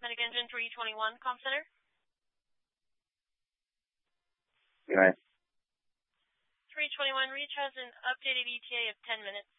Pacific Engine 321, comm center. Good night. 321, reach has an updated ETA of 10 minutes.